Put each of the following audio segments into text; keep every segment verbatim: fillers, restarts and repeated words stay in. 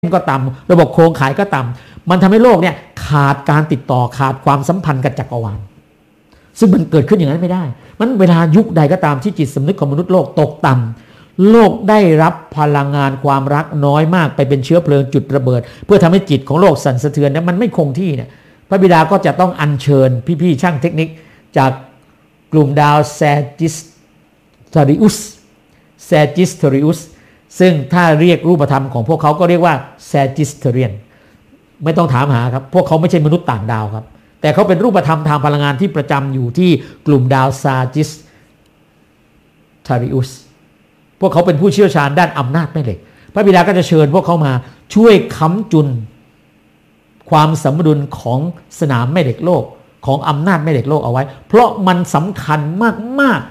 ก็ต่ำระบบโครงข่ายก็ต่ำมันทำให้โลกเนี่ยขาดการติดต่อขาดความสัมพันธ์กับจักรวาลซึ่งมันเกิดขึ้นอย่างนั้นไม่ได้มันเวลายุคใดก็ตามที่จิตสำนึกของมนุษย์โลกตกต่ำโลกได้รับพลังงานความรักน้อยมากไปเป็นเชื้อเพลิงจุดระเบิดเพื่อทำให้จิตของโลกสั่นสะเทือนเนี่ยมันไม่คงที่เนี่ยพระบิดาก็จะต้องอัญเชิญพี่ๆช่างเทคนิคจากกลุ่มดาวแซจิสเทริอุสแซจิสเทริอุสซึ่งถ้าเรียกรูปธรรมของพวกเขาก็เรียกว่าแซจิสเทเรียนไม่ต้องถามหาครับพวกเขาไม่ใช่มนุษย์ต่างดาวครับแต่เขาเป็นรูปธรรมทางพลังงานที่ประจำอยู่ที่กลุ่มดาวซาจิสเทริอุสพวกเขาเป็นผู้เชี่ยวชาญด้านอำนาจแม่เหล็กพระบิดาก็จะเชิญพวกเขามาช่วยค้ำจุนความสมดุลของสนามแม่เหล็กโลกของอำนาจแม่เหล็กโลกเอาไว้เพราะมันสำคัญมากมาก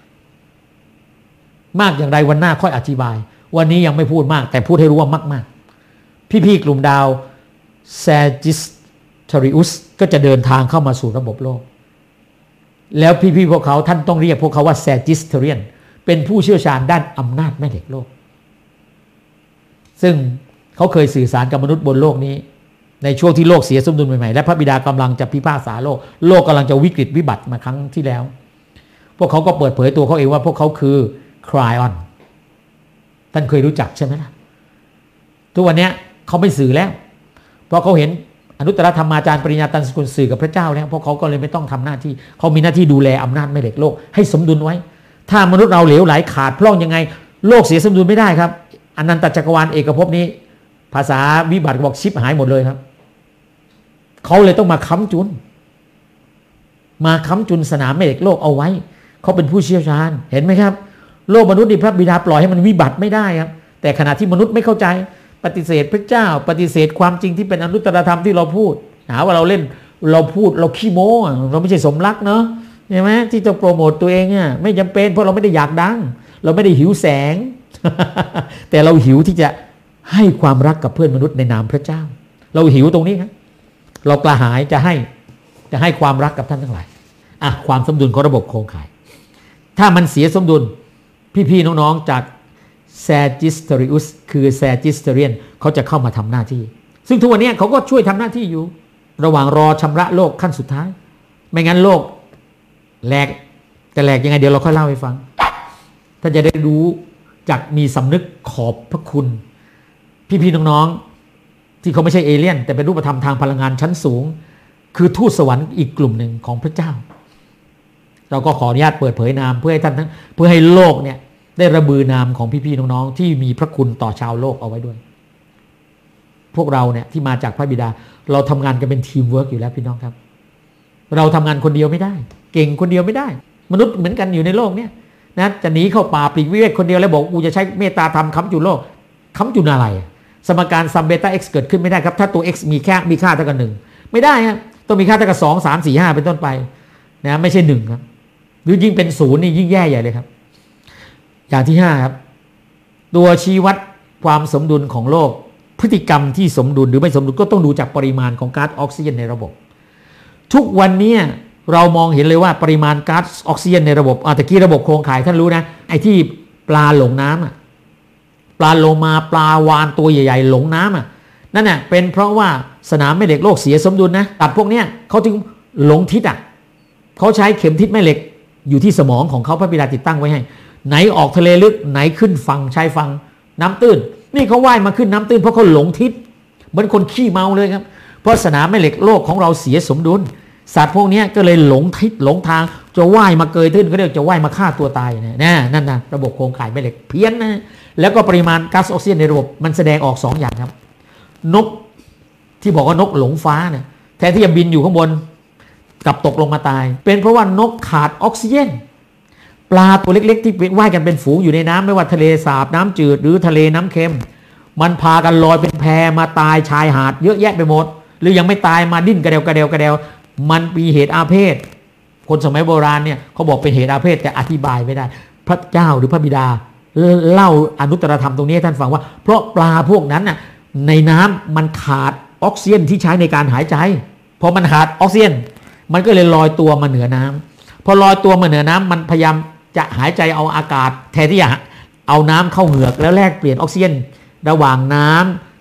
มากอย่างไรวันหน้าค่อยอธิบายวันนี้ยังไม่พูดมากแต่พูดให้รู้ว่ามากๆพี่ๆกลุ่มดาวแซจิสเทริอุสก็จะเดินทางเข้ามาสู่ระบบโลกแล้วพี่ๆพวกเขาท่านต้องเรียกพวกเขาว่าแซจิสเทเรียนเป็นผู้เชี่ยวชาญด้านอำนาจแม่เหล็กโลกซึ่งเขาเคยสื่อสารกับมนุษย์บนโลกนี้ในช่วงที่โลกเสียสมดุลใหม่ๆและพระบิดากำลังจะพิพากษาโลกโลกกำลังจะวิกฤตวิบัติมาครั้งที่แล้วพวกเขาก็เปิดเผยตัวเขาเองว่าพวกเขาคือครายออนท่านเคยรู้จักใช่ไหมล่ะทุกวันนี้เขาไม่สื่อแล้วเพราะเขาเห็นอนุตตรธรรมาจารย์ปริญญาตันสกุลสื่อกับพระเจ้าแล้วพวกเขาก็เลยไม่ต้องทำหน้าที่เขามีหน้าที่ดูแลอำนาจแม่เหล็กโลกให้สมดุลไว้ถ้ามนุษย์เราเหลวไหลขาดพร่องยังไงโลกเสียสมดุลไม่ได้ครับอนันตจักรวาลเอกภพนี้ภาษาวิบัติบอกชิปหายหมดเลยครับเขาเลยต้องมาค้ำจุนมาค้ำจุนสนามแม่เหล็กโลกเอาไว้เขาเป็นผู้เชี่ยวชาญเห็นไหมครับโลกมนุษย์นี่พระบิดาปล่อยให้มันวิบัติไม่ได้ครับแต่ขณะที่มนุษย์ไม่เข้าใจปฏิเสธพระเจ้าปฏิเสธความจริงที่เป็นอนุตตรธรรมที่เราพูดหาว่าเราเล่นเราพูดเราขี้โม้เราไม่ใช่สมรักเนาะใช่ไหมที่จะโปรโมตตัวเองอ่ะไม่จำเป็นเพราะเราไม่ได้อยากดังเราไม่ได้หิวแสง แต่เราหิวที่จะให้ความรักกับเพื่อนมนุษย์ในนามพระเจ้าเราหิวตรงนี้ครับเรากระหายจะให้จะให้ความรักกับท่านทั้งหลายอ่ะความสมดุลของระบบโครงข่ายถ้ามันเสียสมดุลพี่ๆน้องๆจากแซจิสเทริอุสคือแซจิสเทเรียนเขาจะเข้ามาทำหน้าที่ซึ่งทุกวันนี้เขาก็ช่วยทำหน้าที่อยู่ระหว่างรอชำระโลกขั้นสุดท้ายไม่งั้นโลกแหลกแต่แหลกยังไงเดี๋ยวเราค่อยเล่าให้ฟังท่านจะได้รู้จากมีสำนึกขอบพระคุณพี่ๆน้องๆที่เขาไม่ใช่เอเลี่ยนแต่เป็นรูปธรรมทางพลังงานชั้นสูงคือทูตสวรรค์อีกกลุ่มหนึ่งของพระเจ้าเราก็ขออนุญาตเปิดเผยนามเพื่อให้ท่านทั้งเพื่อให้โลกเนี่ยได้ระบือนามของพี่ๆน้องๆที่มีพระคุณต่อชาวโลกเอาไว้ด้วยพวกเราเนี่ยที่มาจากพระบิดาเราทำงานกันเป็นทีมเวิร์กอยู่แล้วพี่น้องครับเราทำงานคนเดียวไม่ได้เก่งคนเดียวไม่ได้มนุษย์เหมือนกันอยู่ในโลกเนี่ยนะจะหนีเข้าป่าปลีกวิเวกคนเดียวแล้วบอกกูจะใช้เมตตาธรรมค้ำจุนโลกค้ำจุนอะไรสมการซัมเบต้า x เกิดขึ้นไม่ได้ครับถ้าตัว x มีแค่มีค่าเท่ากับหนึ่งไม่ได้ครับต้องมีค่าเท่ากับสองสามสี่ห้าเป็นต้นไปนะไม่ใช่หนึ่งครับหรือยิ่งเป็นศูนย์นี่ยิ่งแย่ใหญ่เลยครับอย่างที่ห้าครับตัวชี้วัดความสมดุลของโลกพฤติกรรมที่สมดุลหรือไม่สมดุลก็ต้องดูจากปริมาณของก๊าซออกซิเจนในระบบทุกวันนี้เรามองเห็นเลยว่าปริมาณก๊าซออกซิเจนในระบบอ่ะตะกี้ระบบโครงข่ายท่านรู้นะไอ้ที่ปลาหลงน้ำอ่ะปลาโลมาปลาวาฬตัวใหญ่ๆหลงน้ำอ่ะนั่นน่ะเป็นเพราะว่าสนามแม่เหล็กโลกเสียสมดุลนะตัดพวกเนี้ยเขาจึงหลงทิศอ่ะเขาใช้เข็มทิศแม่เหล็กอยู่ที่สมองของเขาพระบิดาติดตั้งไว้ให้ไหนออกทะเลลึกไหนขึ้นฝั่งชายฝั่งน้ำตื้นนี่เขาว่ายมาขึ้นน้ำตื้นเพราะเขาหลงทิศเหมือนคนขี้เมาเลยครับเพราะสนามแม่เหล็กโลกของเราเสียสมดุลสัตว์พวกนี้ก็เลยหลงทิศหลงทางจะว่ายมาเกยตื้นก็เรียกจะว่ายมาฆ่าตัวตายนะนะนั่นนะระบบโครงข่ายแม่เหล็กเพี้ยนนะแล้วก็ปริมาณก๊าซออกซิเจนในระบบมันแสดงออกสองอย่างครับนกที่บอกว่านกหลงฟ้าเนี่ยแทนที่จะบินอยู่ข้างบนกลับตกลงมาตายเป็นเพราะว่านกขาดออกซิเจนปลาตัวเล็กๆที่ว่ายกันเป็นฝูงอยู่ในน้ำไม่ว่าทะเลสาบน้ำจืดหรือทะเลน้ำเค็มมันพากันลอยเป็นแพมาตายชายหาดเยอะแยะไปหมดหรือยังไม่ตายมาดิ้นกระเดวกระเดวกระเดวมันมีเหตุอาเพศคนสมัยโบราณเนี่ยเขาบอกเป็นเหตุอาเพศแต่อธิบายไม่ได้พระเจ้าหรือพระบิดาเล่าอนุตตรธรรมตรงนี้ให้ท่านฟังว่าเพราะปลาพวกนั้นน่ะในน้ำมันขาดออกซิเจนที่ใช้ในการหายใจพอมันขาดออกซิเจนมันก็เลยลอยตัวมาเหนือน้ำพอลอยตัวมาเหนือน้ำมันพยายามจะหายใจเอาอากาศแทนที่จะเอาน้ำเข้าเหงือกแล้วแลกเปลี่ยนออกซิเจนระหว่างน้ำ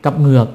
กับเหงือก